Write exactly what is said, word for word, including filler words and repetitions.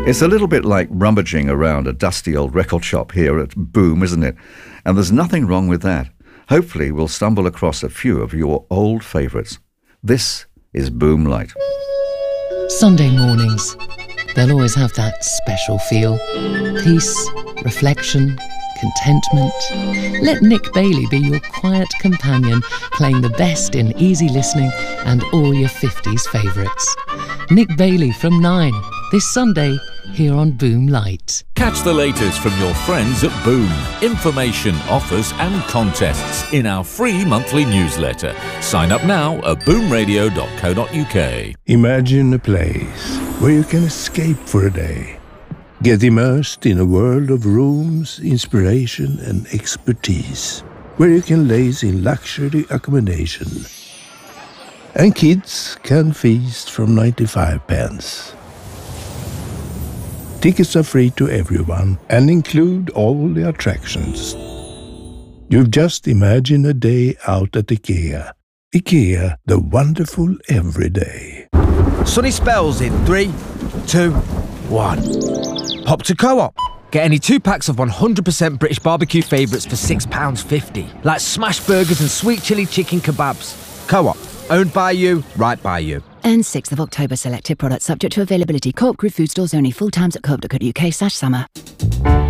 It's a little bit like rummaging around a dusty old record shop here at Boom, isn't it? And there's nothing wrong with that. Hopefully we'll stumble across a few of your old favourites. This is Boom Light. Sunday mornings, they'll always have that special feel. Peace, reflection, contentment. Let Nick Bailey be your quiet companion, playing the best in easy listening and all your fifties favourites. Nick Bailey from nine, this Sunday, here on Boom Light. Catch the latest from your friends at Boom. Information, offers and contests in our free monthly newsletter. Sign up now at boom radio dot co dot uk. Imagine a place where you can escape for a day. Get immersed in a world of rooms, inspiration and expertise, where you can laze in luxury accommodation. And kids can feast from ninety-five pence. Tickets are free to everyone and include all the attractions. You've just imagined a day out at IKEA. IKEA, the wonderful everyday. Sunny spells in three, two, one. Hop to Co-op. Get any two packs of one hundred percent British barbecue favourites for six pounds fifty. Like smash burgers and sweet chilli chicken kebabs. Co-op. Owned by you, right by you. And sixth of October, selected products subject to availability. Co-op Group food stores only. Full times at co op dot co dot uk slash summer.